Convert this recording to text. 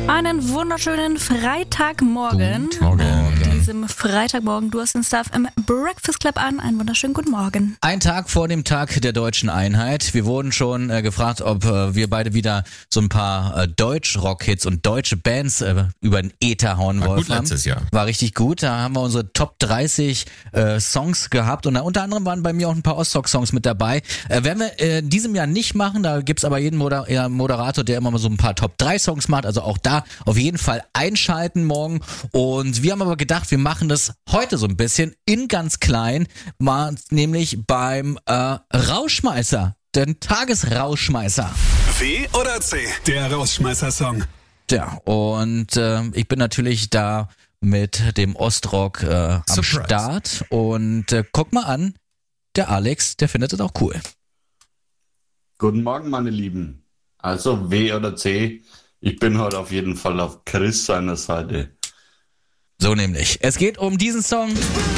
Einen wunderschönen Freitagmorgen. Guten Morgen. An diesem Freitagmorgen, du hast den Stuff im Breakfast Club an. Einen wunderschönen guten Morgen. Ein Tag vor dem Tag der deutschen Einheit. Wir wurden schon gefragt, ob wir beide wieder so ein paar Deutsch-Rock-Hits und deutsche Bands über den Äther hauen wollen. War gut letztes Jahr. War richtig gut. Da haben wir unsere Top 30 Songs gehabt und unter anderem waren bei mir auch ein paar Ostrock-Songs mit dabei. Werden wir in diesem Jahr nicht machen. Da gibt's aber jeden Moderator, der immer mal so ein paar Top 3 Songs macht. Also auch da auf jeden Fall einschalten morgen. Und wir haben aber gedacht, wir machen das heute so ein bisschen in ganz klein, mal nämlich beim Rauschmeißer, den Tagesrauschmeißer. W oder C, der Rausschmeißer-Song. Ja, und ich bin natürlich da mit dem Ostrock am Surprise. Start. Und guck mal an, der Alex, der findet es auch cool. Guten Morgen, meine Lieben. Also W oder C, ich bin heute auf jeden Fall auf Chris seiner Seite. So nämlich. Es geht um diesen Song.